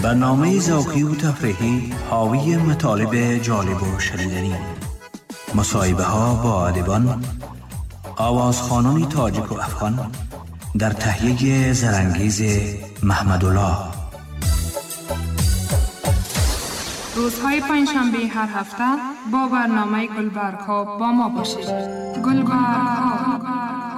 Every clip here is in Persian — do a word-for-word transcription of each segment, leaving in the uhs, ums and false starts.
برنامه ذوقی و تفریحی حاوی مطالب جالب و شنیدنی، مصاحبه ها با ادیبان، آوازخوانان تاجیک و افغان در تهیه زرانگیز محمدالله. روزهای پنجشنبه هر هفته با برنامه گلبرگ ها با ما باشید. گلبرگ ها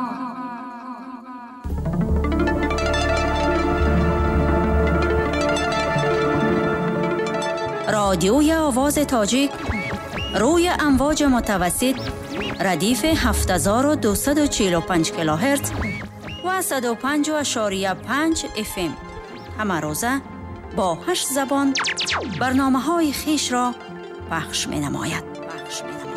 رادیوی آواز تاجیک روی امواج متوسط ردیف هفت هزار و دویست و چهل و پنج کیلوهرتز و صد و پنج اشاری پنج اف ام همه روزه با هشت زبان برنامه های خیش را پخش می نماید. پخش می نماید.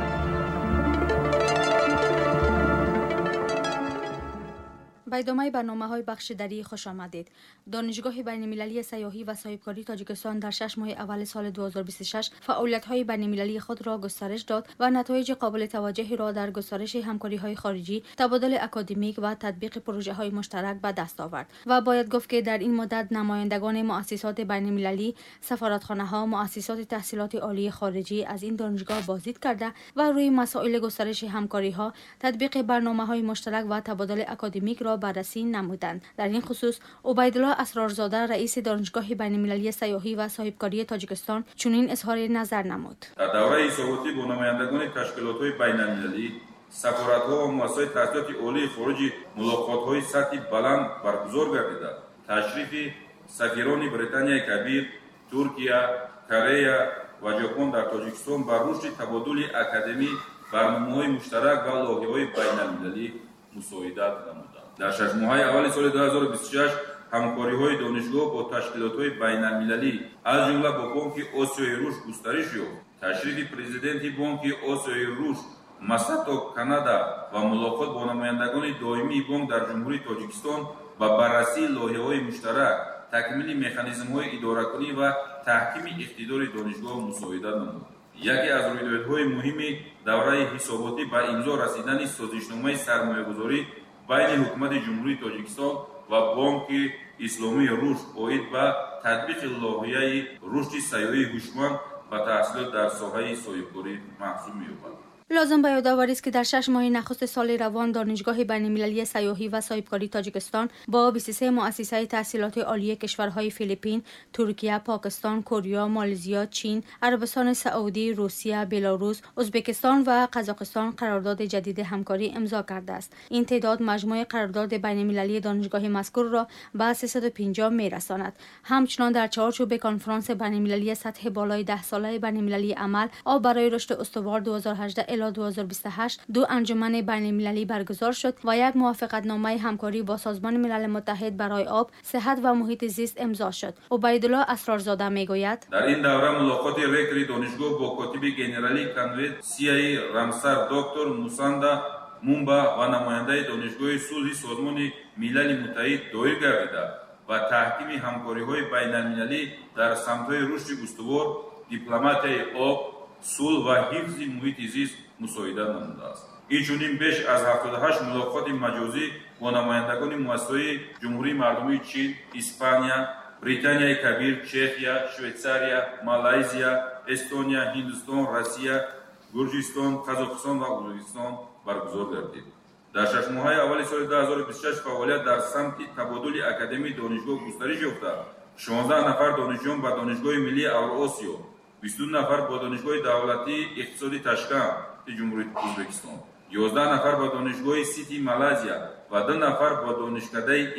به ادامه برنامه‌های بخش دری خوش آمدید. دانشگاه بین‌المللی سیاحی و صاحبکاری تاجیکستان در شش ماه اول سال دو هزار و بیست و شش فعالیت‌های بین‌المللی خود را گسترش داد و نتایج قابل توجهی را در گسترش همکاری‌های خارجی، تبادل اکادمیک و تطبیق پروژه‌های مشترک به دست آورد و باید گفت که در این مدت نمایندگان مؤسسات بین‌المللی، سفارتخانه‌ها، مؤسسات تحصیلات عالی خارجی از این دانشگاه بازدید کرده و روی مسائل گسترش همکاری‌ها، تطبیق برنامه‌های مشترک و تبادل اکادمیک را بررسی نمودند. در این خصوص عبیدالله اسرارزاده رئیس دانشگاه بین‌المللی سیاحی و صاحبکاری تاجیکستان چنین اظهار نظر نمود. در دوره حساباتی با نمایندگان تشکیلات‌های بین‌المللی، سفارت‌ها و مؤسسات تحصیلات عالی خارجی ملاقات‌های سطحی بلند برگزار گردیده. تشریف سفیران بریتانیای کبیر، ترکیه، کره و ژاپن در تاجیکستان بر رشد تبادل اکادمی، برنامه‌های مشترک و لایحه‌های بین‌المللی مساعدت نمودند. در شش ماه اول سال دو هزار و بیست و شش همکاری‌های دانشگاه با تشکیلات‌های بین‌المللی از جمله با بانک آسیای رشد گسترش یافت. تشریف پرزیدنت بانک آسیای رشد مساتو کانادا و ملاقات با نمایندگان دائمی بانک در جمهوری تاجیکستان و بررسی لایحه‌های مشترک، تکمیل مکانیزم‌های اداره‌کنی و تحکیم اقتدار دانشگاه مساعدت نمود. یکی از رویدادهای مهم دوره حساباتی به امضا رسیدن سازشنامه سرمایه‌گذاری بین حکومت جمهوری تاجیکستان و بانک اسلامی رشد اوید به تطبیق لایحه رشد سیاحی هوشمند و تحصیلات در ساحه صاحبکاری محسوب می‌یابد. لازم به یادآوری است که در شش ماه نخست سال روان دانشگاه بین‌المللی سیاحی و صاحبکاری تاجیکستان با بیست و سه مؤسسه تحصیلات عالی کشورهای فیلیپین، ترکیه، پاکستان، کره، مالزی، چین، عربستان سعودی، روسیه، بلاروس، ازبکستان و قزاقستان قرارداد جدید همکاری امضا کرده است. این تعداد مجموع قرارداد بین‌المللی دانشگاه مذکور را به سیصد و پنجاه میرساند. همچنان در چارچوب کنفرانس بین‌المللی سطح بالای ده ساله بین‌المللی عمل آب برای رشد استوار دو هزار و هجده الی دو هزار و بیست و هشت دو انجمن بین‌المللی برگزار شد و یک موافقتنامه همکاری با سازمان ملل متحد برای آب، صحت و محیط زیست امضا شد. عبیدالله اسرارزاده میگوید در این دوره ملاقات رکتور دانشگاه با کاتب ژنرالی کنوید سی ای رامسر دکتر موساندا مومبا و نماینده دانشگاه صلح سازمان ملل متحد دایر گردیده و تحکیم همکاری‌های بین‌المللی در سمت‌های رشد استوار، دیپلماتیای آب، صلح و حفظ محیط زیست مساعدت نموده است. اینچنین بیش از هفتاد و هشت ملاقات مجازی با نمایندگان مؤسسات جمهوری مردمی چین، اسپانیا، بریتانیای کبیر، چخیا، شویتزاریا، مالایزیا، استونیا، هندوستان، روسیه، گرجستان، قزاقستان و ازبکستان برگزار گردید. در شش ماه اول سال دو هزار و بیست و شش فعالیت در سمت تبادل اکادمی دانشگاه گسترش یافته. شانزده نفر دانشجویان به دانشگاه ملی اوراسیا، بیست و دو نفر با دانشگاه دولتی اقتصادی تاشکند جمهوری ازبکستان، یازده نفر با دانشگاه سیتی مالزی و دو نفر با دانشکده